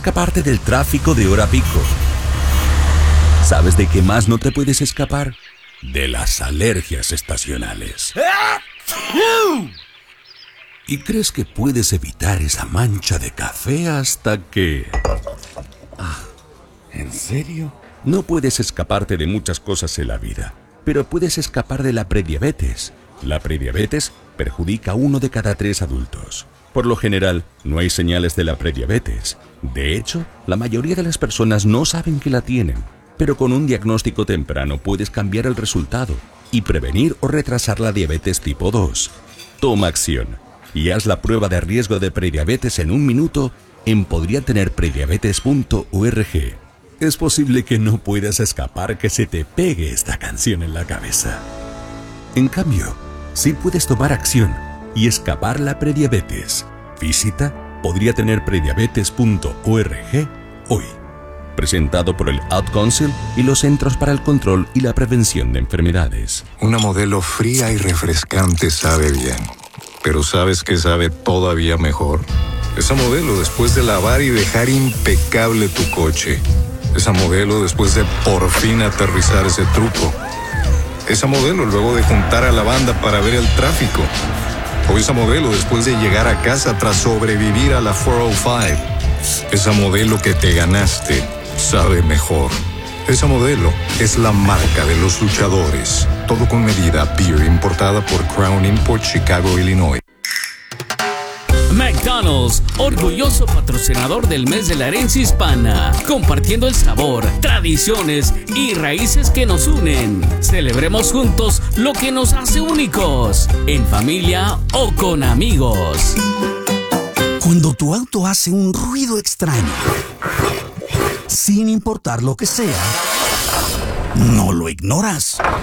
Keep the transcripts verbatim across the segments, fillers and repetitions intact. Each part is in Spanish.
escaparte del tráfico de hora pico. ¿Sabes de qué más no te puedes escapar? De las alergias estacionales. Y crees que puedes evitar esa mancha de café hasta que... Ah, ¿en serio? No puedes escaparte de muchas cosas en la vida, pero puedes escapar de la prediabetes. La prediabetes perjudica a uno de cada tres adultos. Por lo general, no hay señales de la prediabetes. De hecho, la mayoría de las personas no saben que la tienen. Pero con un diagnóstico temprano puedes cambiar el resultado y prevenir o retrasar la diabetes tipo dos. Toma acción y haz la prueba de riesgo de prediabetes en un minuto en podría tener prediabetes punto org. Es posible que no puedas escapar que se te pegue esta canción en la cabeza. En cambio, sí puedes tomar acción y escapar la prediabetes. Visita podría tener prediabetes punto org hoy. Presentado por el Ad Council y los Centros para el Control y la Prevención de Enfermedades. Una modelo fría y refrescante sabe bien, pero ¿sabes qué sabe todavía mejor? Esa modelo después de lavar y dejar impecable tu coche. Esa modelo después de por fin aterrizar ese truco. Esa modelo luego de juntar a la banda para ver el tráfico. O esa modelo después de llegar a casa tras sobrevivir a la cuatrocientos cinco. Esa modelo que te ganaste sabe mejor. Esa modelo es la marca de los luchadores. Todo con medida. Beer importada por Crown Import, Chicago, Illinois. McDonald's, orgulloso patrocinador del mes de la herencia hispana, compartiendo el sabor, tradiciones y raíces que nos unen. Celebremos juntos lo que nos hace únicos, en familia o con amigos. Cuando tu auto hace un ruido extraño, sin importar lo que sea, no lo ignoras. Ah,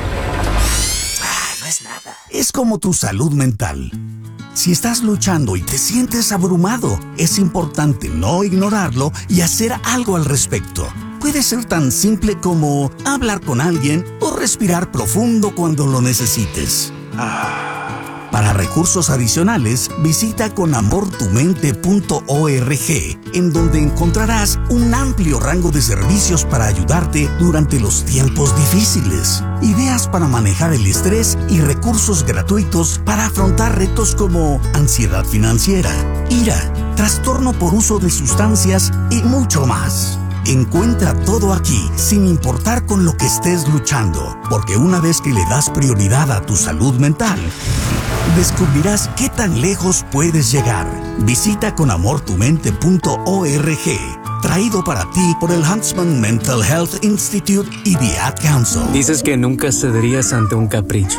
no es nada. Es como tu salud mental. Si estás luchando y te sientes abrumado, es importante no ignorarlo y hacer algo al respecto. Puede ser tan simple como hablar con alguien o respirar profundo cuando lo necesites. Para recursos adicionales, visita con amor tu mente punto org, en donde encontrarás un amplio rango de servicios para ayudarte durante los tiempos difíciles, ideas para manejar el estrés y recursos gratuitos para afrontar retos como ansiedad financiera, ira, trastorno por uso de sustancias y mucho más. Encuentra todo aquí, sin importar con lo que estés luchando, porque una vez que le das prioridad a tu salud mental, descubrirás qué tan lejos puedes llegar. Visita con amor tu mente punto org, traído para ti por el Huntsman Mental Health Institute y The Ad Council. Dices que nunca cederías ante un capricho.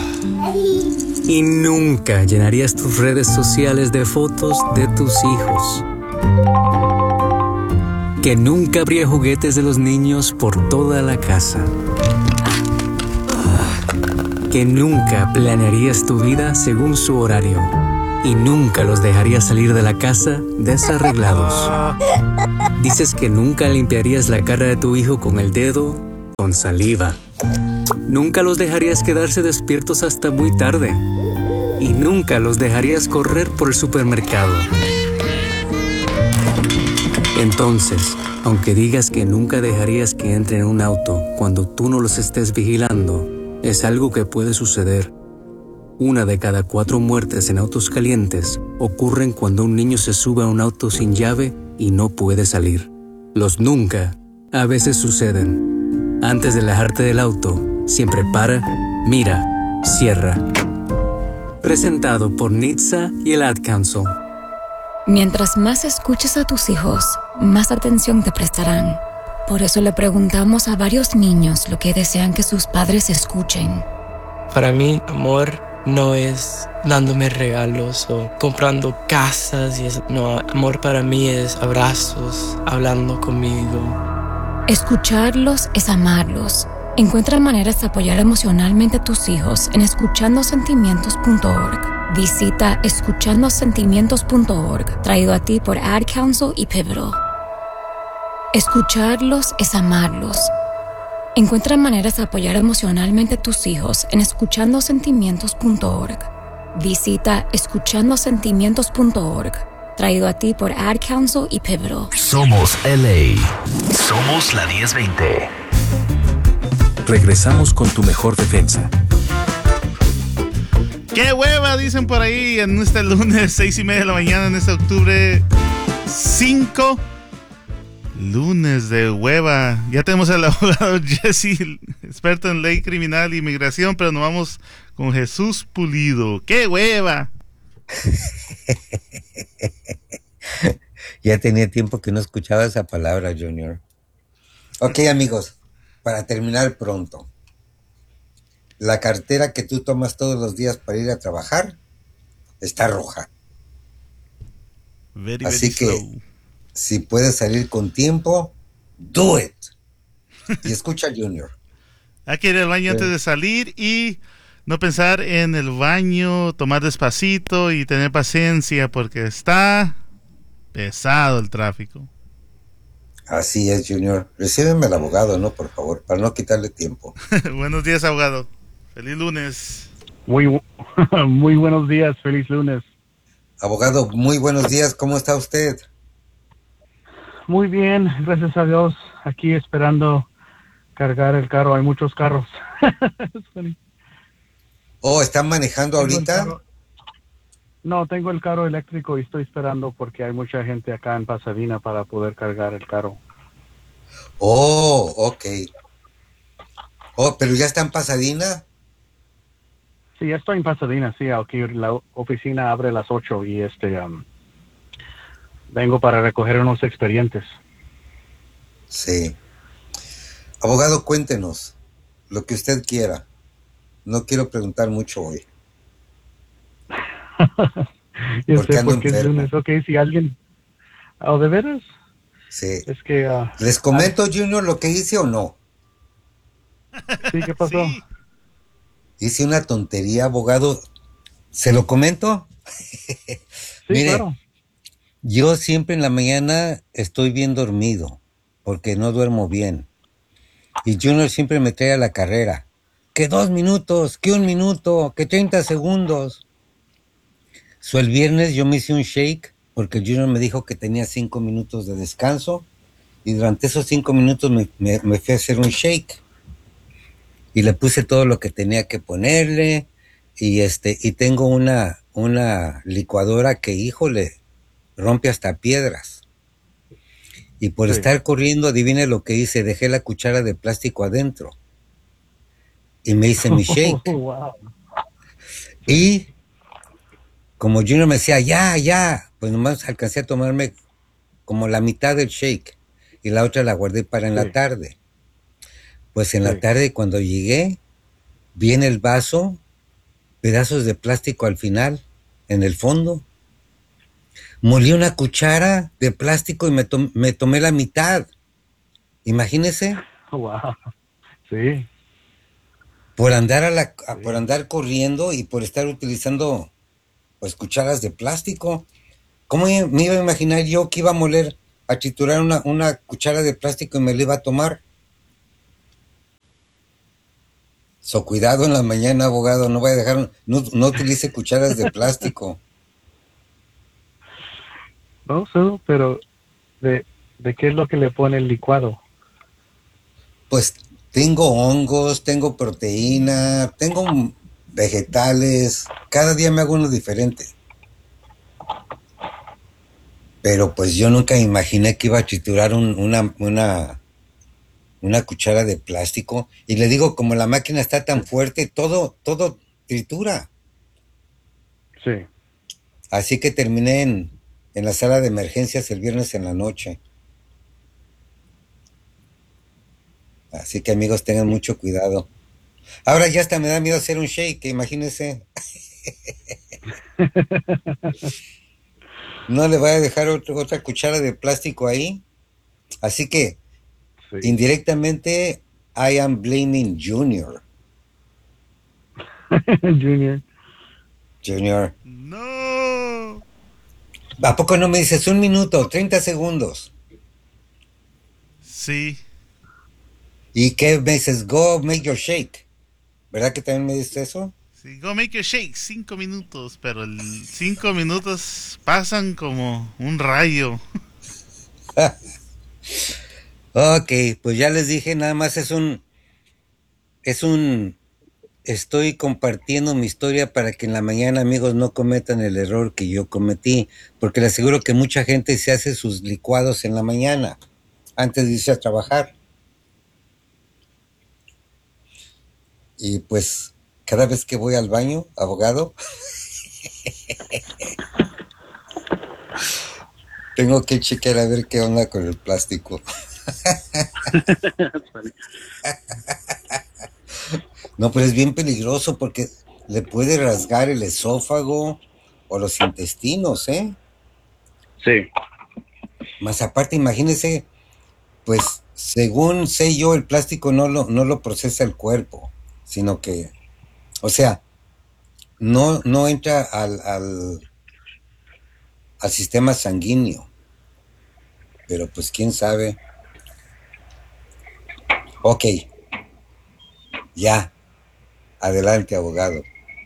Y nunca llenarías tus redes sociales de fotos de tus hijos. Que nunca habría juguetes de los niños por toda la casa. Que nunca planearías tu vida según su horario. Y nunca los dejarías salir de la casa desarreglados. Dices que nunca limpiarías la cara de tu hijo con el dedo con saliva. Nunca los dejarías quedarse despiertos hasta muy tarde. Y nunca los dejarías correr por el supermercado. Entonces, aunque digas que nunca dejarías que entren en un auto cuando tú no los estés vigilando, es algo que puede suceder. Una de cada cuatro muertes en autos calientes ocurren cuando un niño se sube a un auto sin llave y no puede salir. Los nunca a veces suceden. Antes de alejarte del auto, siempre para, mira, cierra. Presentado por N H T S A y el Ad Council. Mientras más escuches a tus hijos, más atención te prestarán. Por eso le preguntamos a varios niños lo que desean que sus padres escuchen. Para mí, amor no es dándome regalos o comprando casas y eso. No, amor para mí es abrazos, hablando conmigo. Escucharlos es amarlos. Encuentra maneras de apoyar emocionalmente a tus hijos en escuchando sentimientos punto org. Visita escuchando sentimientos punto org, traído a ti por Ad Council y Pivotal. Escucharlos es amarlos. Encuentra maneras de apoyar emocionalmente a tus hijos en escuchando sentimientos punto org. Visita escuchando sentimientos punto org, traído a ti por Ad Council y Pivotal. Somos L A. Somos la diez veinte. Regresamos con tu mejor defensa. ¡Qué hueva! Dicen por ahí en este lunes, seis y media de la mañana, en este octubre cinco. Lunes de hueva. Ya tenemos al abogado Jesse, experto en ley criminal e inmigración, pero nos vamos con Jesús Pulido. ¡Qué hueva! Ya tenía tiempo que no escuchaba esa palabra, Junior. Ok, amigos, para terminar pronto. La cartera que tú tomas todos los días para ir a trabajar está roja. Very, Así very que, slow. si puedes salir con tiempo, do it. Y escucha, Junior. Hay que ir al baño Sí. antes de salir y no pensar en el baño, tomar despacito y tener paciencia porque está pesado el tráfico. Así es, Junior. Recíbeme al abogado, ¿no? Por favor, para no quitarle tiempo. Buenos días, abogado. Feliz lunes. Muy, bu- muy buenos días, feliz lunes. Abogado, muy buenos días. ¿Cómo está usted? Muy bien, gracias a Dios. Aquí esperando cargar el carro. Hay muchos carros. Es funny. Oh, ¿están manejando Tengo el ahorita? carro- No, tengo el carro eléctrico y estoy esperando porque hay mucha gente acá en Pasadena para poder cargar el carro. Oh, ok. Oh, pero ya está en Pasadena. Sí, ya estoy en Pasadena, sí, aquí la oficina abre a las ocho y este um, vengo para recoger unos expedientes. Sí. Abogado, cuéntenos lo que usted quiera. No quiero preguntar mucho hoy. Yo Porque sé ando por qué es enfermo. lunes. Ok, si alguien... ¿Oh, de veras? Sí. Es que... ah, ¿Les comento, Junior, lo que hice o no? sí, ¿qué pasó? Sí. Hice una tontería, abogado. ¿Se lo comento? Sí, Mire, claro. yo siempre en la mañana estoy bien dormido, porque no duermo bien. Y Junior siempre me trae a la carrera. Que dos minutos, que un minuto, que treinta segundos. So, el viernes yo me hice un shake, porque Junior me dijo que tenía cinco minutos de descanso. Y durante esos cinco minutos me, me, me fui a hacer un shake. Y le puse todo lo que tenía que ponerle. Y este, y tengo una, una licuadora que, híjole, rompe hasta piedras. Y por Sí. estar corriendo, adivine lo que hice, dejé la cuchara de plástico adentro. Y me hice mi shake. Wow. Y como Junior me decía, ya, ya, pues nomás alcancé a tomarme como la mitad del shake. Y la otra la guardé para en Sí. la tarde. Pues en Sí. la tarde cuando llegué, vi en el vaso pedazos de plástico al final, en el fondo. Molí una cuchara de plástico y me, to- me tomé la mitad. Imagínese, Wow. Sí. por andar a la, a- por andar corriendo y por estar utilizando pues cucharas de plástico. ¿Cómo i- me iba a imaginar yo que iba a moler, a triturar una, una cuchara de plástico y me la iba a tomar? So, cuidado en la mañana, abogado, no vaya a dejar, no, no utilice cucharas de plástico. No sé, pero ¿de, ¿de qué es lo que le pone el licuado? Pues tengo hongos, tengo proteína, tengo vegetales, cada día me hago uno diferente. Pero pues yo nunca imaginé que iba a triturar un- una, una, una cuchara de plástico. Y le digo, como la máquina está tan fuerte, todo, todo tritura. Sí. Así que terminé en, en la sala de emergencias el viernes en la noche. Así que amigos, tengan mucho cuidado. Ahora ya hasta me da miedo hacer un shake, imagínense. No le voy a dejar otro- otra cuchara de plástico ahí. Así que, Sí. indirectamente, I am blaming Junior. Junior. Junior. No. ¿A poco no me dices un minuto, treinta segundos? Sí. ¿Y qué me dices? Go make your shake. ¿Verdad que también me dices eso? Sí, go make your shake, cinco minutos, pero el cinco minutos pasan como un rayo. Ok, pues ya les dije, nada más es un, es un, estoy compartiendo mi historia para que en la mañana, amigos, no cometan el error que yo cometí, porque les aseguro que mucha gente se hace sus licuados en la mañana, antes de irse a trabajar. Y pues, cada vez que voy al baño, abogado, tengo que chequear a ver qué onda con el plástico. No, pero es bien peligroso porque le puede rasgar el esófago o los intestinos, ¿eh? Sí. Más aparte, imagínese, pues, según sé yo, el plástico no lo, no lo procesa el cuerpo, sino que, o sea, no, no entra al, al, al sistema sanguíneo. Pero pues, quién sabe. Ok. Ya. Adelante, abogado.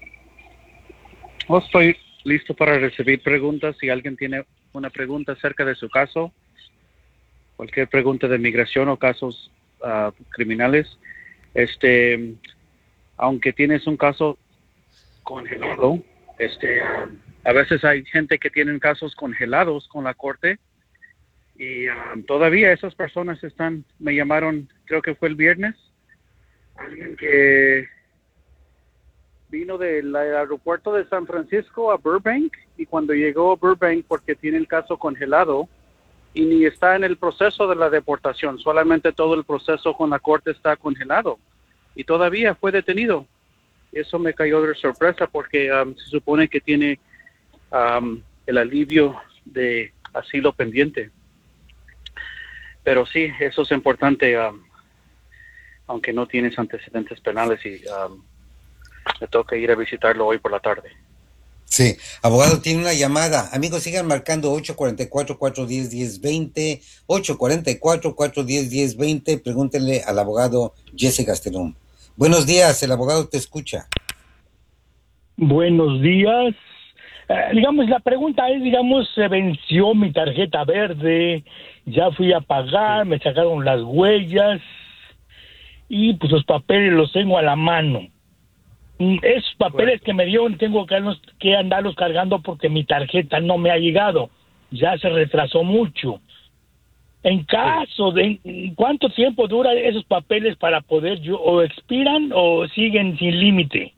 Oh, estoy listo para recibir preguntas. Si alguien tiene una pregunta acerca de su caso, cualquier pregunta de migración o casos uh, criminales, este, aunque tienes un caso congelado, este, a veces hay gente que tienen casos congelados con la corte y um, todavía esas personas están, me llamaron, creo que fue el viernes, alguien que vino del aeropuerto de San Francisco a Burbank y cuando llegó a Burbank porque tiene el caso congelado y ni está en el proceso de la deportación, solamente todo el proceso con la corte está congelado y todavía fue detenido. Eso me cayó de sorpresa porque um, se supone que tiene um, el alivio de asilo pendiente. Pero sí, eso es importante, um, aunque no tienes antecedentes penales y um, me toca ir a visitarlo hoy por la tarde. Sí, abogado, tiene una llamada. Amigos, sigan marcando ocho cuatro cuatro, cuatro uno cero, uno cero dos cero, ocho cuatro cuatro, cuatro uno cero, uno cero dos cero. Pregúntenle al abogado Jesse Gastelum. Buenos días, el abogado te escucha. Buenos días. Eh, digamos, la pregunta es, digamos, se venció mi tarjeta verde, ya fui a pagar, me sacaron las huellas y pues los papeles los tengo a la mano. Esos papeles que me dieron tengo que, que andarlos cargando porque mi tarjeta no me ha llegado, ya se retrasó mucho. En caso de, ¿cuánto tiempo dura esos papeles para poder yo, o expiran o siguen sin límite?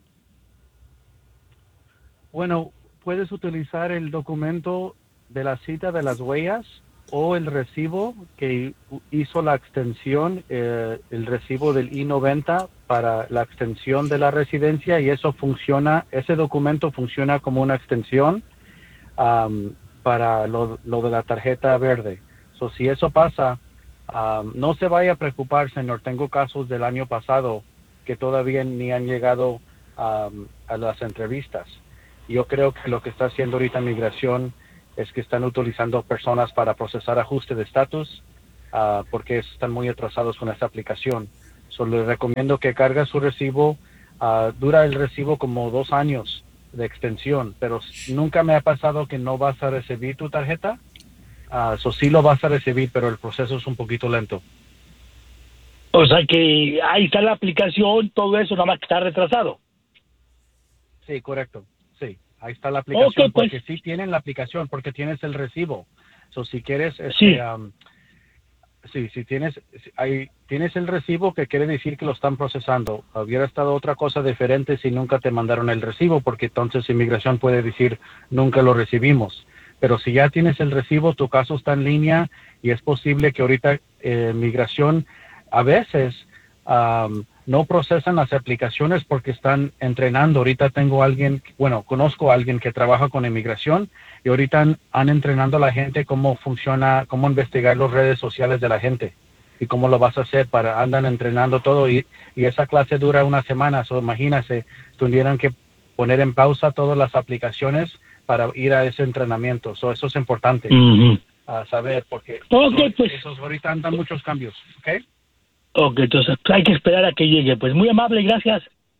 Bueno, puedes utilizar el documento de la cita de las huellas o el recibo que hizo la extensión, eh, el recibo del I noventa para la extensión de la residencia y eso funciona, ese documento funciona como una extensión um, para lo, lo de la tarjeta verde. So, si eso pasa, um, no se vaya a preocupar, señor. Tengo casos del año pasado que todavía ni han llegado um, a las entrevistas. Yo creo que lo que está haciendo ahorita Migración es que están utilizando personas para procesar ajuste de estatus uh, porque están muy atrasados con esta aplicación. Solo les recomiendo que cargue su recibo. Uh, dura el recibo como dos años de extensión, pero nunca me ha pasado que no vas a recibir tu tarjeta. Uh, so sí lo vas a recibir, pero el proceso es un poquito lento. O sea que ahí está la aplicación, todo eso nada más que está retrasado. Sí, correcto. Sí, ahí está la aplicación, okay, pues. Porque sí tienen la aplicación, porque tienes el recibo. So, si quieres, este, sí, um, sí, si tienes, ahí tienes el recibo, que quiere decir que lo están procesando. Hubiera estado otra cosa diferente si nunca te mandaron el recibo, porque entonces Inmigración puede decir nunca lo recibimos. Pero si ya tienes el recibo, tu caso está en línea y es posible que ahorita eh, Migración a veces um, no procesan las aplicaciones porque están entrenando. Ahorita tengo alguien, bueno, conozco a alguien que trabaja con Inmigración y ahorita han, han entrenando a la gente cómo funciona, cómo investigar las redes sociales de la gente y cómo lo vas a hacer. Para andan entrenando todo y, y esa clase dura una semana. So, imagínate, tuvieran que poner en pausa todas las aplicaciones para ir a ese entrenamiento. So, eso es importante uh-huh. a saber porque okay, so, pues. esos ahorita andan muchos cambios. ¿Ok? Ok, entonces hay que esperar a que llegue. Pues muy amable, gracias.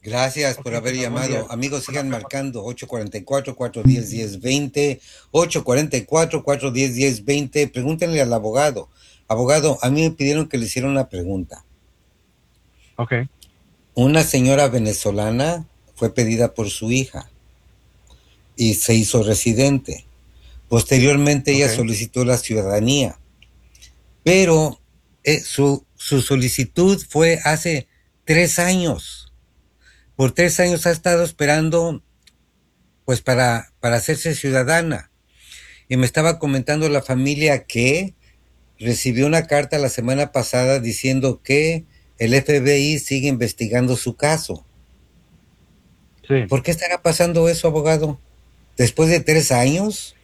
Gracias por Ok, haber señor, buen llamado. día. Amigos, sigan marcando ocho cuatro cuatro, cuatro uno cero, uno cero dos cero, ocho cuatro cuatro, cuatro uno cero, uno cero dos cero. Pregúntenle al abogado. Abogado, a mí me pidieron que le hiciera una pregunta. Ok. Una señora venezolana fue pedida por su hija y se hizo residente. Posteriormente ella Ok. solicitó la ciudadanía, pero eh, su, su solicitud fue hace tres años. Por tres años ha estado esperando pues para, para hacerse ciudadana. Y me estaba comentando la familia que recibió una carta la semana pasada diciendo que el F B I sigue investigando su caso. Sí. ¿Por qué estará pasando eso, abogado? ¿Después de tres años?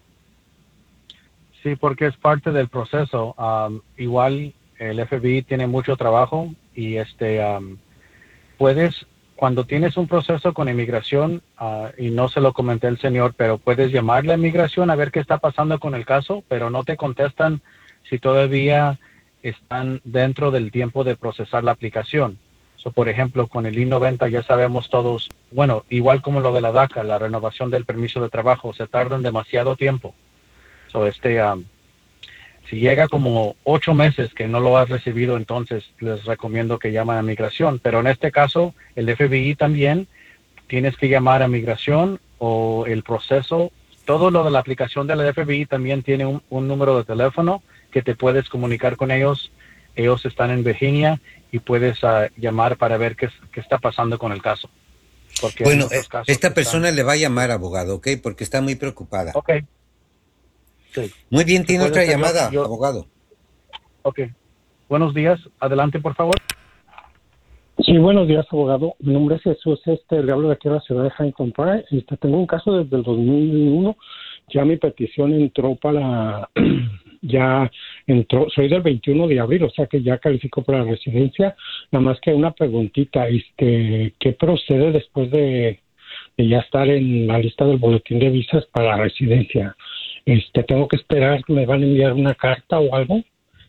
Sí, porque es parte del proceso. Um, igual el F B I tiene mucho trabajo y este um, puedes, cuando tienes un proceso con inmigración, uh, y no se lo comenté al señor, pero puedes llamarle a inmigración a ver qué está pasando con el caso, pero no te contestan si todavía están dentro del tiempo de procesar la aplicación. So, por ejemplo, con el I noventa ya sabemos todos, bueno, igual como lo de la DACA, la renovación del permiso de trabajo, se tardan demasiado tiempo. So, este, um, si llega como ocho meses que no lo has recibido, entonces les recomiendo que llamen a migración. Pero en este caso, el F B I también tienes que llamar a migración o el proceso. Todo lo de la aplicación de la F B I también tiene un, un número de teléfono que te puedes comunicar con ellos. Ellos están en Virginia y puedes uh, llamar para ver qué, qué está pasando con el caso. Porque Bueno, hay muchos casos esta que persona están... le va a llamar, abogado, ¿ok? Porque está muy preocupada. Ok. Sí. Muy bien, tiene ¿Puede otra ser yo- llamada, yo- abogado. Ok. Buenos días. Adelante, por favor. Sí, buenos días, abogado. Mi nombre es Jesús, este, le hablo de aquí a la ciudad de Huntington Park. Este, tengo un caso desde el dos mil uno. Ya mi petición entró para, ya entró, soy del veintiuno de abril, o sea que ya califico para la residencia. Nada más que una preguntita, este, ¿qué procede después de, de ya estar en la lista del boletín de visas para la residencia? Este, tengo que esperar, ¿me van a enviar una carta o algo?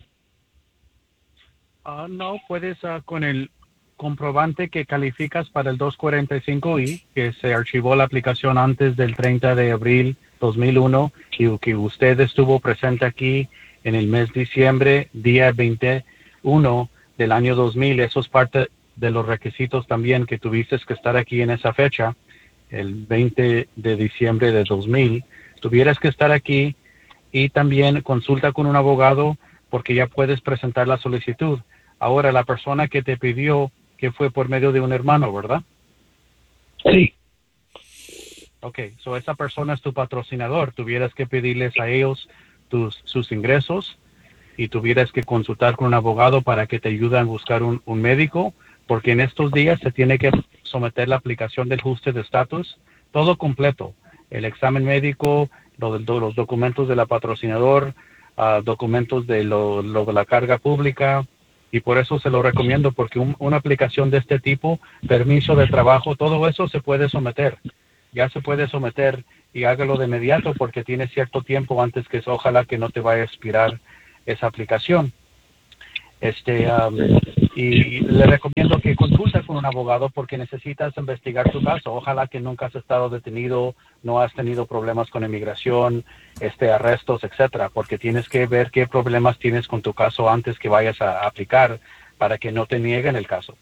Ah, no, puedes ah, con el comprobante que calificas para el dos cuarenta y cinco I, que se archivó la aplicación antes del treinta de abril dos mil uno y que usted estuvo presente aquí en el mes de diciembre, día veintiuno del año dos mil. Eso es parte de los requisitos también que tuviste que estar aquí en esa fecha, el veinte de diciembre de dos mil. Tuvieras que estar aquí y también consulta con un abogado porque ya puedes presentar la solicitud. Ahora, la persona que te pidió que fue por medio de un hermano, ¿verdad? Sí. Ok, so esa persona es tu patrocinador. Tuvieras que pedirles a ellos tus, sus ingresos y tuvieras que consultar con un abogado para que te ayude a buscar un, un médico, porque en estos días se tiene que someter la aplicación del ajuste de estatus, todo completo. El examen médico, lo de, los documentos de la patrocinador, uh, documentos de lo, lo de la carga pública, y por eso se lo recomiendo, porque un, una aplicación de este tipo, permiso de trabajo, todo eso se puede someter. Ya se puede someter y hágalo de inmediato porque tiene cierto tiempo antes que eso, ojalá que no te vaya a expirar esa aplicación. Este, um, y le recomiendo que consultes con un abogado porque necesitas investigar tu caso. Ojalá que nunca has estado detenido, no has tenido problemas con inmigración, este, arrestos, etcétera, porque tienes que ver qué problemas tienes con tu caso antes que vayas a aplicar para que no te nieguen el caso.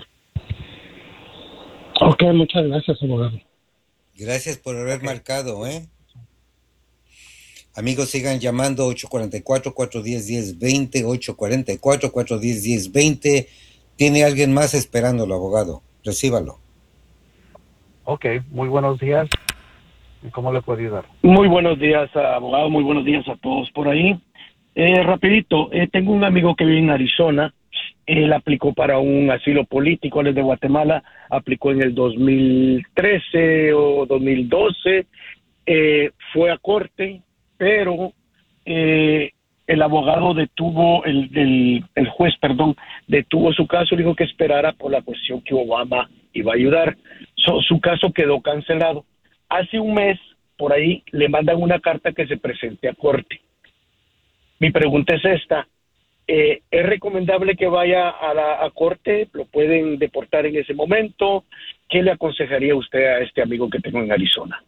Ok, muchas gracias, abogado. Gracias por haber marcado, ¿eh? Amigos, sigan llamando ocho cuatro cuatro, cuatro uno cero, uno cero dos cero, ocho cuatro cuatro, cuatro uno cero, uno cero dos cero. Tiene alguien más esperándolo, abogado. Recíbalo. Ok, muy buenos días. ¿Cómo le puedo ayudar? Muy buenos días, abogado. Muy buenos días a todos por ahí. Eh, rapidito, eh, tengo un amigo que vive en Arizona. Él aplicó para un asilo político, él es de Guatemala. Aplicó en el dos mil trece o dos mil doce. Eh, fue a corte, pero eh, el abogado detuvo, el, el, el juez, perdón, detuvo su caso, dijo que esperara por la cuestión que Obama iba a ayudar. So, su caso quedó cancelado. Hace un mes, por ahí, le mandan una carta que se presente a corte. Mi pregunta es esta. Eh, ¿Es recomendable que vaya a la a corte? ¿Lo pueden deportar en ese momento? ¿Qué le aconsejaría usted a este amigo que tengo en Arizona?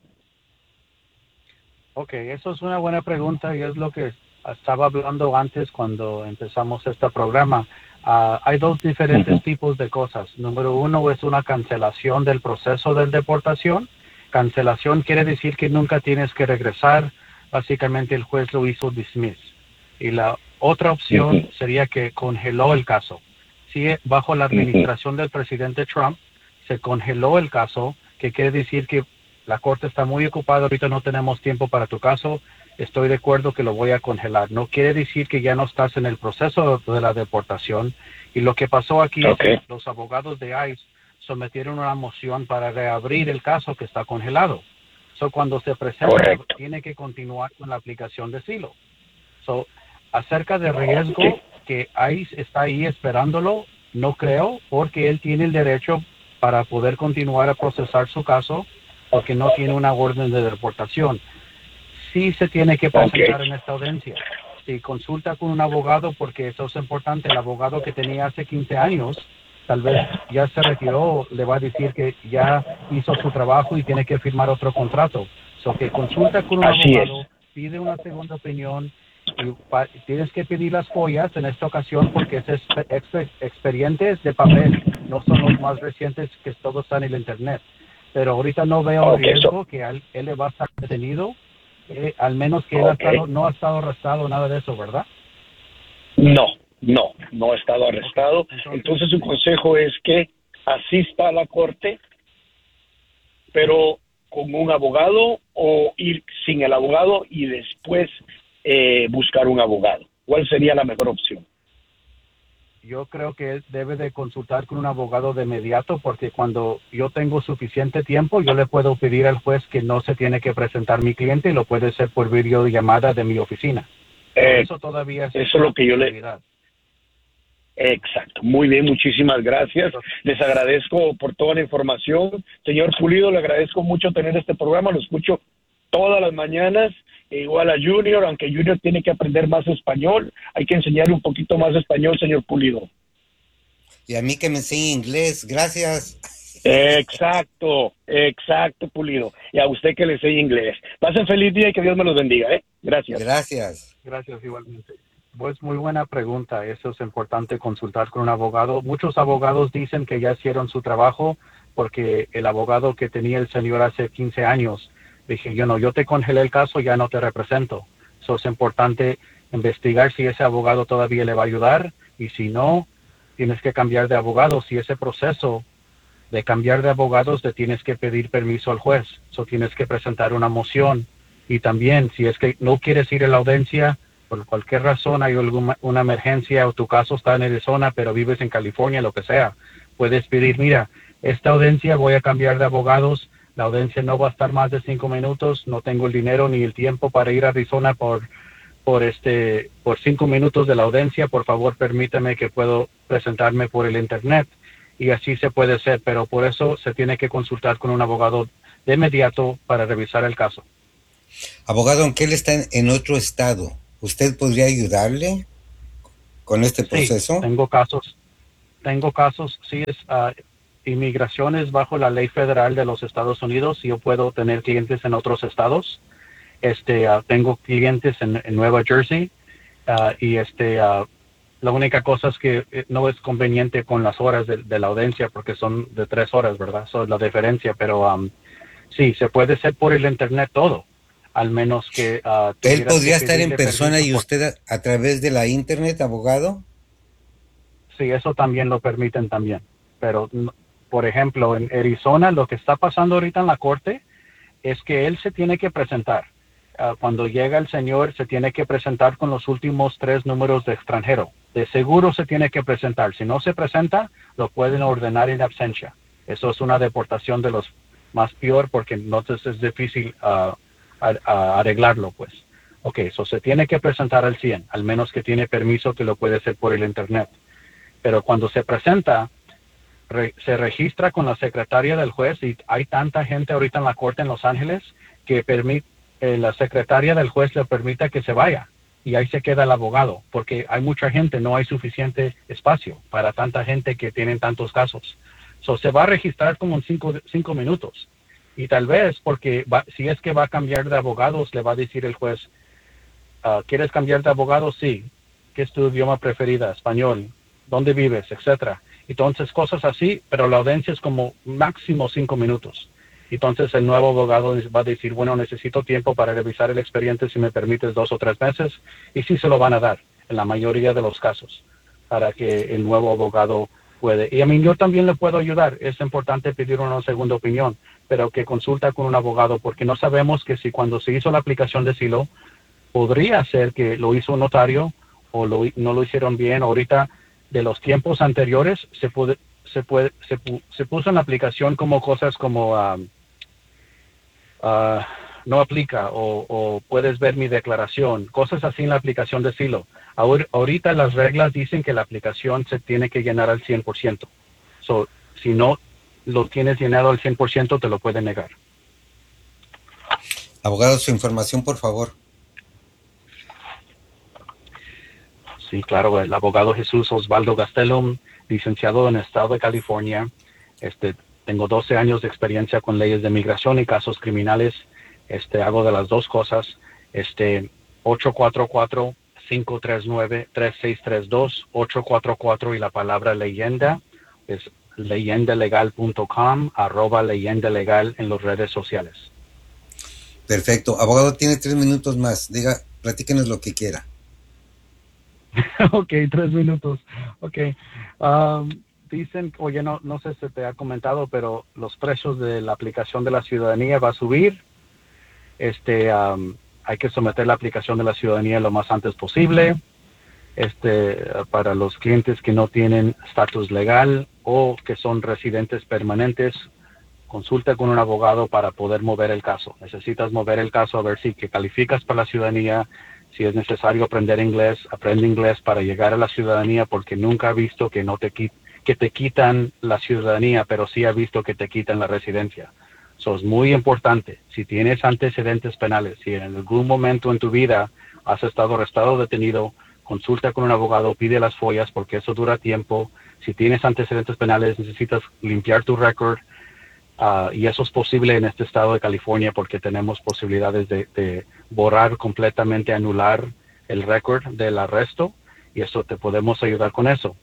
Ok, eso es una buena pregunta y es lo que estaba hablando antes cuando empezamos este programa. Uh, hay dos diferentes uh-huh. tipos de cosas. Número uno es una cancelación del proceso de deportación. Cancelación quiere decir que nunca tienes que regresar. Básicamente el juez lo hizo dismiss. Y la otra opción uh-huh. sería que congeló el caso. Sí, bajo la administración uh-huh. del presidente Trump se congeló el caso, que quiere decir que la corte está muy ocupada, ahorita no tenemos tiempo para tu caso, estoy de acuerdo que lo voy a congelar. No quiere decir que ya no estás en el proceso de la deportación. Y lo que pasó aquí okay. es que los abogados de ICE sometieron una moción para reabrir el caso que está congelado. So, cuando se presenta, Correcto. tiene que continuar con la aplicación de asilo. So, acerca del riesgo okay. que ICE está ahí esperándolo, no creo, porque él tiene el derecho para poder continuar a procesar su caso, porque no tiene una orden de deportación. Sí se tiene que presentar okay. en esta audiencia. Si consulta con un abogado, porque eso es importante, el abogado que tenía hace quince años, tal vez ya se retiró, le va a decir que ya hizo su trabajo y tiene que firmar otro contrato. So que consulta con un Así abogado, es. pide una segunda opinión, y pa- tienes que pedir las follas en esta ocasión porque es exper- exper- expedientes de papel, no son los más recientes que todo está en el internet. Pero ahorita no veo okay, riesgo so. que él, él le va a estar detenido, eh, al menos que él okay. ha estado, no ha estado arrestado, nada de eso, ¿verdad? No, no, no ha estado arrestado. Okay. Entonces, Entonces su consejo es que asista a la corte, pero con un abogado, o ir sin el abogado y después eh, buscar un abogado. ¿Cuál sería la mejor opción? Yo creo que él debe de consultar con un abogado de inmediato, porque cuando yo tengo suficiente tiempo, yo le puedo pedir al juez que no se tiene que presentar mi cliente y lo puede hacer por videollamada de mi oficina. Eh, eso todavía es eso es lo que yo le... Exacto. Muy bien, muchísimas gracias. Les agradezco por toda la información. Señor Pulido, le agradezco mucho tener este programa. Lo escucho todas las mañanas. E igual a Junior, aunque Junior tiene que aprender más español, hay que enseñarle un poquito más español, señor Pulido. Y a mí que me enseñe inglés, gracias. Exacto, exacto, Pulido. Y a usted que le enseñe inglés. Pasen feliz día y que Dios me los bendiga, ¿eh? Gracias. Gracias. Gracias, igualmente. Pues muy buena pregunta. Eso es importante, consultar con un abogado. Muchos abogados dicen que ya hicieron su trabajo porque el abogado que tenía el señor hace quince años, dije, yo no, yo te congelé el caso, ya no te represento. Eso es importante investigar si ese abogado todavía le va a ayudar, y si no, tienes que cambiar de abogado. Si ese proceso de cambiar de abogados, te tienes que pedir permiso al juez. So tienes que presentar una moción. Y también, si es que no quieres ir a la audiencia, por cualquier razón, hay alguna una emergencia o tu caso está en Arizona, pero vives en California, lo que sea, puedes pedir, mira, esta audiencia voy a cambiar de abogados. La audiencia no va a estar más de cinco minutos. No tengo el dinero ni el tiempo para ir a Arizona por, por, este, por cinco minutos de la audiencia. Por favor, permítame que puedo presentarme por el internet. Y así se puede hacer, pero por eso se tiene que consultar con un abogado de inmediato para revisar el caso. Abogado, aunque él está en, en otro estado, ¿usted podría ayudarle con este proceso? Sí, tengo casos. Tengo casos, sí, es... Uh, inmigración es bajo la ley federal de los Estados Unidos, y yo puedo tener clientes en otros estados. Este, uh, tengo clientes en, en Nueva Jersey, uh, y este, uh, la única cosa es que no es conveniente con las horas de, de la audiencia, porque son de tres horas, ¿verdad? Eso es la diferencia, pero um, sí, se puede hacer por el internet todo, al menos que... Uh, ¿Él podría estar en persona y usted a, a través de la internet, abogado? Sí, eso también lo permiten también, pero... Por ejemplo, en Arizona, lo que está pasando ahorita en la corte es que él se tiene que presentar. Uh, cuando llega el señor, se tiene que presentar con los últimos tres números de extranjero. De seguro se tiene que presentar. Si no se presenta, lo pueden ordenar en absencia. Eso es una deportación de los más peor, porque entonces es difícil uh, a, a arreglarlo, pues. Ok, eso se tiene que presentar al cien, al menos que tiene permiso, que lo puede hacer por el internet. Pero cuando se presenta, Re, se registra con la secretaria del juez, y hay tanta gente ahorita en la corte en Los Ángeles que permite, eh, la secretaria del juez le permita que se vaya. y ahí se queda el abogado, porque hay mucha gente, no hay suficiente espacio para tanta gente que tienen tantos casos. So, se va a registrar como en cinco, cinco minutos. Y tal vez, porque va, si es que va a cambiar de abogados, le va a decir el juez, uh, ¿quieres cambiar de abogado? Sí. ¿Qué es tu idioma preferida? Español. ¿Dónde vives? Etcétera. Entonces, cosas así, pero la audiencia es como máximo cinco minutos. Entonces, el nuevo abogado va a decir, bueno, necesito tiempo para revisar el expediente, si me permites dos o tres meses, y sí se lo van a dar, en la mayoría de los casos, para que el nuevo abogado puede. Y a mí yo también le puedo ayudar, es importante pedir una segunda opinión, pero que consulta con un abogado, porque no sabemos que si cuando se hizo la aplicación de asilo, podría ser que lo hizo un notario, o lo, no lo hicieron bien. Ahorita, de los tiempos anteriores, se puede, se puede, se, se puso en la aplicación como cosas como um, uh, no aplica, o, o puedes ver mi declaración, cosas así en la aplicación de asilo. Ahor, ahorita las reglas dicen que la aplicación se tiene que llenar al cien por ciento. So, si no lo tienes llenado al cien por ciento, te lo pueden negar. Abogado, su información, por favor. Sí, claro, el abogado Jesús Osvaldo Gastelum, licenciado en el estado de California. Este, tengo doce años de experiencia con leyes de migración y casos criminales. Este, hago de las dos cosas. Este, ocho cuatro cuatro, cinco tres nueve, tres seis tres dos, ocho cuatro cuatro y la palabra leyenda es leyenda legal punto com, arroba leyenda legal en las redes sociales. Perfecto. Abogado, tiene tres minutos más. Diga, platíquenos lo que quiera. Ok, tres minutos. Ok. Um, dicen, oye, no, no sé si te ha comentado, pero los precios de la aplicación de la ciudadanía va a subir. Este, um, hay que someter la aplicación de la ciudadanía lo más antes posible. Este, para los clientes que no tienen estatus legal o que son residentes permanentes, consulta con un abogado para poder mover el caso. Necesitas mover el caso a ver si que calificas para la ciudadanía. Si es necesario aprender inglés, aprende inglés para llegar a la ciudadanía, porque nunca ha visto que no te quit, que te quitan la ciudadanía, pero sí ha visto que te quitan la residencia. Eso es muy importante. Si tienes antecedentes penales, si en algún momento en tu vida has estado arrestado o detenido, consulta con un abogado, pide las follas, porque eso dura tiempo. Si tienes antecedentes penales, necesitas limpiar tu récord. Uh, y eso es posible en este estado de California porque tenemos posibilidades de, de borrar completamente, anular el récord del arresto, y eso te podemos ayudar con eso.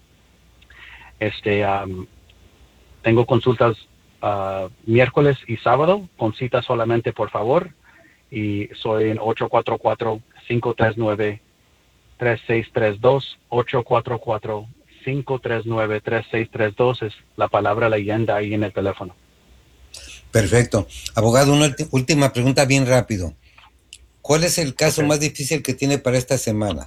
Este, um, tengo consultas uh, miércoles y sábado, con cita solamente, por favor, y soy en ocho cuatro cuatro, cinco tres nueve, tres seis tres dos, ocho cuatro cuatro, cinco tres nueve, tres seis tres dos, es la palabra leyenda ahí en el teléfono. Perfecto. Abogado, una última pregunta bien rápido. ¿Cuál es el caso okay. más difícil que tiene para esta semana?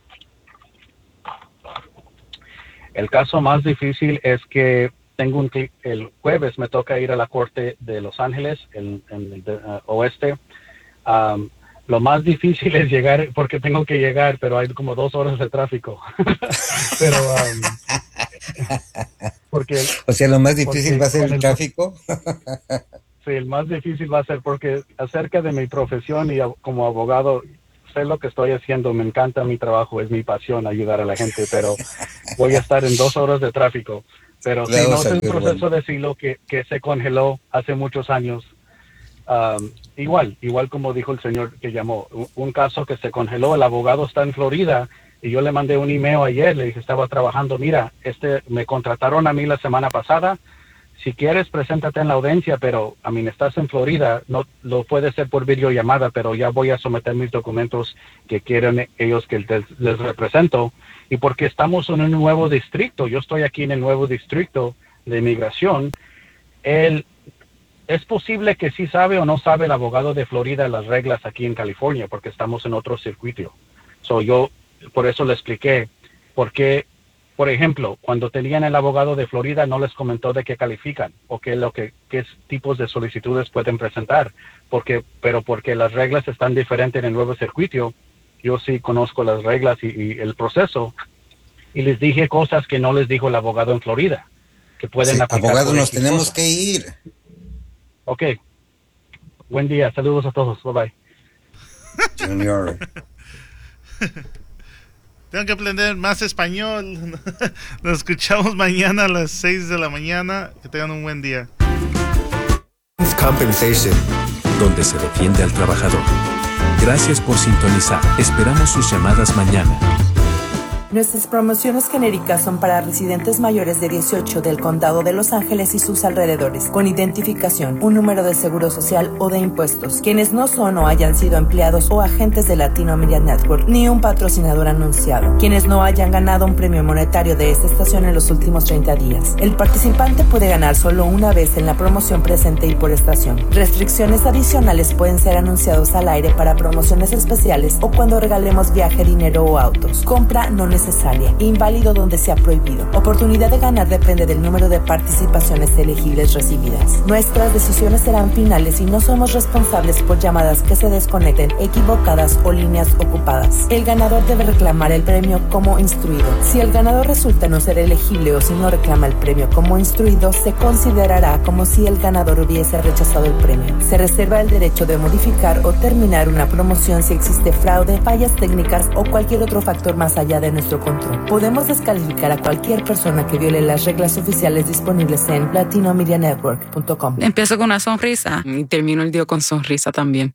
El caso más difícil es que tengo un el jueves me toca ir a la corte de Los Ángeles, en, en el de, uh, oeste. Um, lo más difícil es llegar, porque tengo que llegar, pero hay como dos horas de tráfico. pero um, porque o sea, lo más difícil va a ser el, el tráfico. Sí, el más difícil va a ser porque acerca de mi profesión y a, como abogado, sé lo que estoy haciendo, me encanta mi trabajo, es mi pasión ayudar a la gente, pero voy a estar en dos horas de tráfico. Pero si sí, no es el proceso bueno. de asilo que, que se congeló hace muchos años. Um, igual, igual como dijo el señor que llamó, un, un caso que se congeló, el abogado está en Florida y yo le mandé un email ayer, le dije, estaba trabajando, mira, este me contrataron a mí la semana pasada, si quieres preséntate en la audiencia, pero a mí estás en Florida, no lo puede ser por videollamada, pero ya voy a someter mis documentos que quieren ellos que les, les represento, y porque estamos en un nuevo distrito, yo estoy aquí en el nuevo distrito de inmigración, el es posible que sí sabe o no sabe el abogado de Florida las reglas aquí en California, porque estamos en otro circuito. So yo, por eso le expliqué, porque, por ejemplo, cuando tenían el abogado de Florida no les comentó de qué califican, o qué, lo que, qué tipos de solicitudes pueden presentar, porque, pero porque las reglas están diferentes en el nuevo circuito, yo sí conozco las reglas y, y el proceso, y les dije cosas que no les dijo el abogado en Florida, que pueden sí, aplicar. Abogado, nos tenemos cosa. que ir. Ok. Buen día. Saludos a todos. Bye bye. Junior. Tengo que aprender más español. Nos escuchamos mañana a las seis de la mañana. Que tengan un buen día. Compensation, donde se defiende al trabajador. Gracias por sintonizar. Esperamos sus llamadas mañana. Nuestras promociones genéricas son para residentes mayores de dieciocho del Condado de Los Ángeles y sus alrededores, con identificación, un número de seguro social o de impuestos, quienes no son o hayan sido empleados o agentes de Latino Media Network, ni un patrocinador anunciado, quienes no hayan ganado un premio monetario de esta estación en los últimos treinta días. El participante puede ganar solo una vez en la promoción presente y por estación. Restricciones adicionales pueden ser anunciados al aire para promociones especiales o cuando regalemos viaje, dinero o autos. Compra no necesaria, inválido donde sea prohibido. Oportunidad de ganar depende del número de participaciones elegibles recibidas. Nuestras decisiones serán finales y no somos responsables por llamadas que se desconecten, equivocadas o líneas ocupadas. El ganador debe reclamar el premio como instruido. Si el ganador resulta no ser elegible o si no reclama el premio como instruido, se considerará como si el ganador hubiese rechazado el premio. Se reserva el derecho de modificar o terminar una promoción si existe fraude, fallas técnicas o cualquier otro factor más allá de nuestro control. Podemos descalificar a cualquier persona que viole las reglas oficiales disponibles en latino media network punto com. Empiezo con una sonrisa y termino el día con sonrisa también.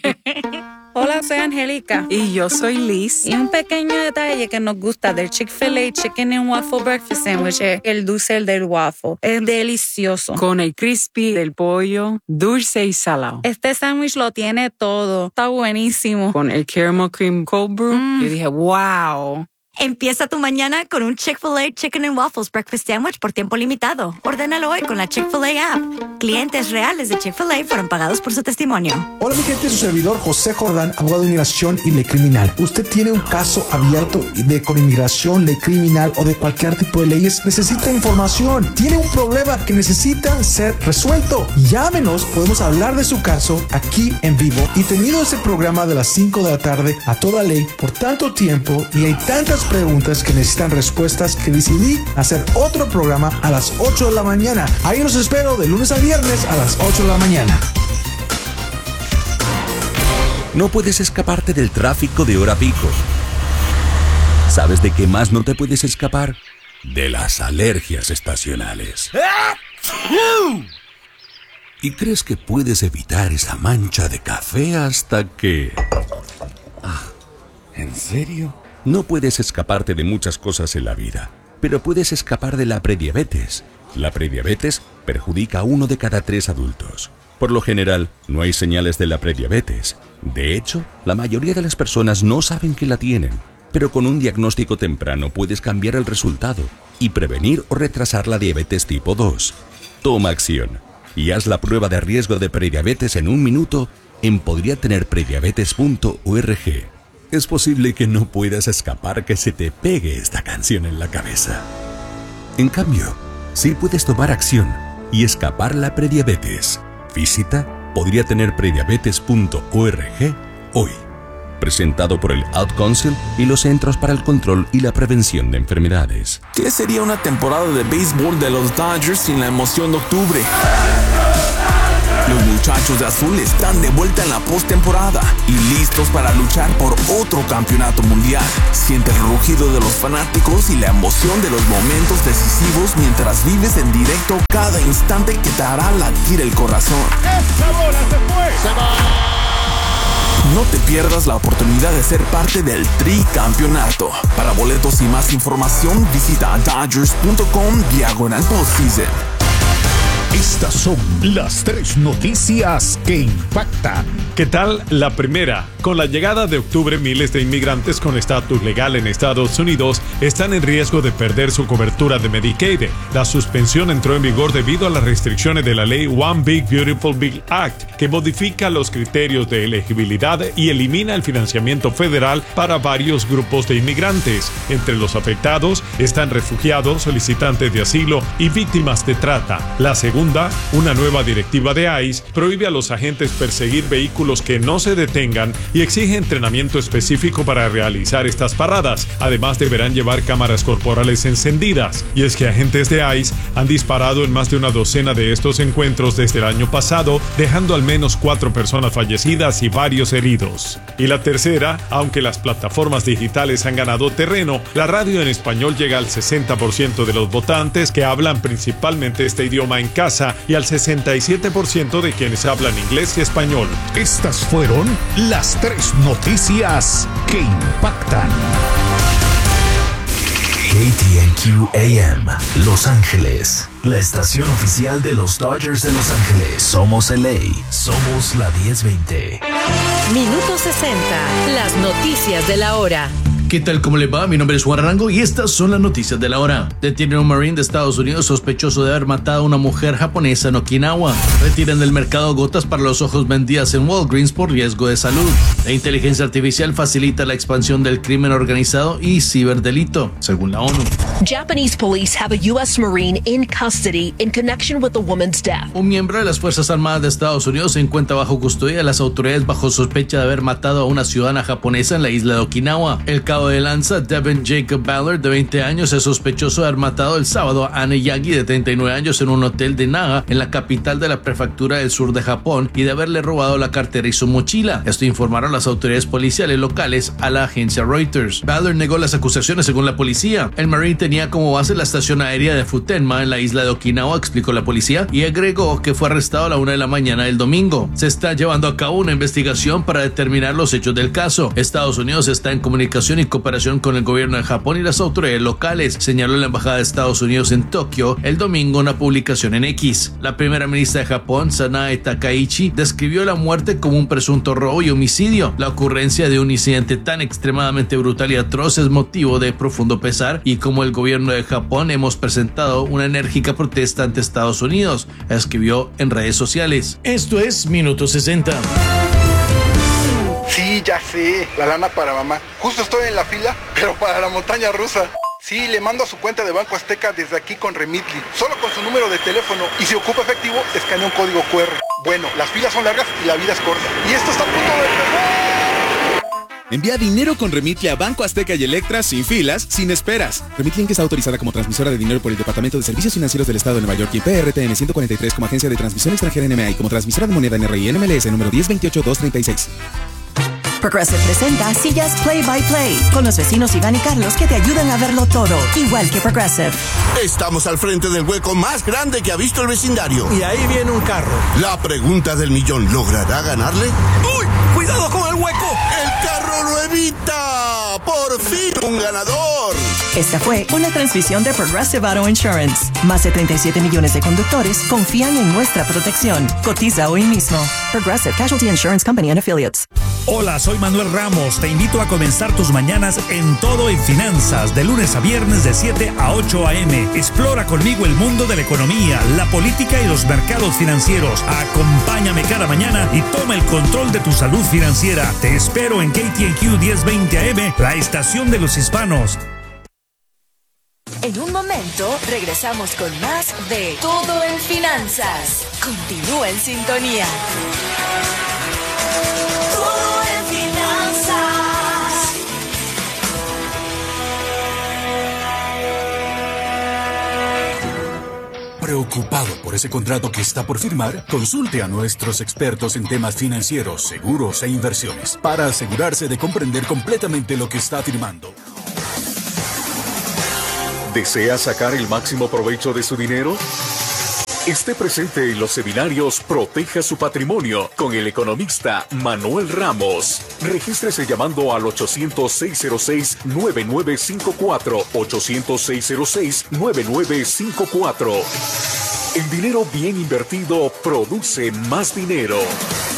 Hola, soy Angélica. Y yo soy Liz. Y un pequeño detalle que nos gusta del Chick-fil-A Chicken and Waffle Breakfast Sandwich es el dulce del waffle. Es delicioso. Con el crispy del pollo, dulce y salado. Este sándwich lo tiene todo. Está buenísimo. Con el caramel cream cold brew. Mm. Yo dije, wow. Empieza tu mañana con un Chick-fil-A Chicken and Waffles Breakfast Sandwich por tiempo limitado. Ordénalo hoy con la Chick-fil-A app. Clientes reales de Chick-fil-A fueron pagados por su testimonio. Hola mi gente, su servidor José Jordán, abogado de inmigración y ley criminal. ¿Usted tiene un caso abierto de con inmigración, ley criminal o de cualquier tipo de leyes? Necesita información. ¿Tiene un problema que necesita ser resuelto? Llámenos, podemos hablar de su caso aquí en vivo. Y tenido ese programa de las cinco de la tarde a toda ley por tanto tiempo y hay tantas preguntas que necesitan respuestas que decidí hacer otro programa a las ocho de la mañana. Ahí los espero de lunes a viernes a las ocho de la mañana. No puedes escaparte del tráfico de hora pico. ¿Sabes de qué más no te puedes escapar? De las alergias estacionales. ¿Y crees que puedes evitar esa mancha de café hasta que... Ah, ¿en serio? No puedes escaparte de muchas cosas en la vida, pero puedes escapar de la prediabetes. La prediabetes perjudica a uno de cada tres adultos. Por lo general, no hay señales de la prediabetes. De hecho, la mayoría de las personas no saben que la tienen. Pero con un diagnóstico temprano puedes cambiar el resultado y prevenir o retrasar la diabetes tipo dos. Toma acción y haz la prueba de riesgo de prediabetes en un minuto en podría tener prediabetes punto org. Es posible que no puedas escapar que se te pegue esta canción en la cabeza. En cambio, sí puedes tomar acción y escapar la prediabetes. Visita podría tener prediabetes punto org hoy. Presentado por el Ad Council y los Centros para el Control y la Prevención de Enfermedades. ¿Qué sería una temporada de béisbol de los Dodgers sin la emoción de octubre? Los muchachos de azul están de vuelta en la postemporada y listos para luchar por otro campeonato mundial. Siente el rugido de los fanáticos y la emoción de los momentos decisivos mientras vives en directo cada instante que te hará latir el corazón. ¡Esa bola se fue! ¡Se va! No te pierdas la oportunidad de ser parte del tricampeonato. Para boletos y más información, visita dodgers punto com diagonal postseason. Estas son las tres noticias que impactan. ¿Qué tal? La primera. Con la llegada de octubre, miles de inmigrantes con estatus legal en Estados Unidos están en riesgo de perder su cobertura de Medicaid. La suspensión entró en vigor debido a las restricciones de la ley One Big Beautiful Bill Act, que modifica los criterios de elegibilidad y elimina el financiamiento federal para varios grupos de inmigrantes. Entre los afectados están refugiados, solicitantes de asilo y víctimas de trata. La segunda segunda, una nueva directiva de ICE prohíbe a los agentes perseguir vehículos que no se detengan y exige entrenamiento específico para realizar estas paradas. Además, deberán llevar cámaras corporales encendidas. Y es que agentes de ICE han disparado en más de una docena de estos encuentros desde el año pasado, dejando al menos cuatro personas fallecidas y varios heridos. Y la tercera, aunque las plataformas digitales han ganado terreno, la radio en español llega al sesenta por ciento de los votantes que hablan principalmente este idioma en casa y al sesenta y siete por ciento de quienes hablan inglés y español. Estas fueron las tres noticias que impactan. K T N Q A M, Los Ángeles, la estación oficial de los Dodgers de Los Ángeles. Somos L A, somos la diez veinte. Minuto sesenta, las noticias de la hora. ¿Qué tal? ¿Cómo le va? Mi nombre es Juan Rango y estas son las noticias de la hora. Detienen a un Marine de Estados Unidos sospechoso de haber matado a una mujer japonesa en Okinawa. Retiran del mercado gotas para los ojos vendidas en Walgreens por riesgo de salud. La inteligencia artificial facilita la expansión del crimen organizado y ciberdelito, según la ONU. Japanese police have a U S Marine in custody in connection with the woman's death. Un miembro de las Fuerzas Armadas de Estados Unidos se encuentra bajo custodia de las autoridades bajo sospecha de haber matado a una ciudadana japonesa en la isla de Okinawa. El cabo de lanza Devin Jacob Ballard, de veinte años, es sospechoso de haber matado el sábado a Anne Yagi, de treinta y nueve años, en un hotel de Naga, en la capital de la prefectura del sur de Japón, y de haberle robado la cartera y su mochila. Esto informaron las autoridades policiales locales a la agencia Reuters. Ballard negó las acusaciones según la policía. El Marine tenía como base la estación aérea de Futenma en la isla de Okinawa, explicó la policía, y agregó que fue arrestado a la una de la mañana del domingo. Se está llevando a cabo una investigación para determinar los hechos del caso. Estados Unidos está en comunicación y cooperación con el gobierno de Japón y las autoridades locales, señaló la embajada de Estados Unidos en Tokio el domingo en una publicación en X. La primera ministra de Japón, Sanae Takaichi, describió la muerte como un presunto robo y homicidio. La ocurrencia de un incidente tan extremadamente brutal y atroz es motivo de profundo pesar, y como el gobierno de Japón hemos presentado una enérgica protesta ante Estados Unidos, escribió en redes sociales. Esto es Minuto sesenta. Sí, ya sé, la lana para mamá. Justo estoy en la fila, pero para la montaña rusa. Sí, le mando a su cuenta de Banco Azteca desde aquí con Remitly, solo con su número de teléfono, y si ocupa efectivo, escanea un código cu erre. Bueno, las filas son largas y la vida es corta. Y esto está a punto de empezar. Envía dinero con Remitly a Banco Azteca y Electra sin filas, sin esperas. Remitly, que está autorizada como transmisora de dinero por el Departamento de Servicios Financieros del Estado de Nueva York, y P R T N ciento cuarenta y tres como agencia de transmisión extranjera N M A y como transmisora de moneda N R I N M L S número diez veintiocho dos treinta y seis. Progressive presenta sillas Play by Play con los vecinos Iván y Carlos, que te ayudan a verlo todo, igual que Progressive. Estamos al frente del hueco más grande que ha visto el vecindario. Y ahí viene un carro. La pregunta del millón, ¿logrará ganarle? ¡Uy! ¡Cuidado con el hueco! ¡El carro lo evita! ¡Por fin un ganador! Esta fue una transmisión de Progressive Auto Insurance. Más de treinta y siete millones de conductores confían en nuestra protección. Cotiza hoy mismo. Progressive Casualty Insurance Company and Affiliates. Hola, soy Manuel Ramos. Te invito a comenzar tus mañanas en Todo en Finanzas, de lunes a viernes de siete a ocho a eme. Explora conmigo el mundo de la economía, la política y los mercados financieros. Acompáñame cada mañana y toma el control de tu salud financiera. Te espero en K T N Q diez veinte A M, la estación de los hispanos. En un momento regresamos con más de Todo en Finanzas. Continúa en sintonía. Todo en Finanzas. ¿Preocupado por ese contrato que está por firmar? Consulte a nuestros expertos en temas financieros, seguros e inversiones para asegurarse de comprender completamente lo que está firmando. ¿Desea sacar el máximo provecho de su dinero? Esté presente en los seminarios Proteja su Patrimonio con el economista Manuel Ramos. Regístrese llamando al ochocientos, seiscientos seis, nueve nueve cinco cuatro, ochocientos, seiscientos seis, nueve nueve cinco cuatro. El dinero bien invertido produce más dinero.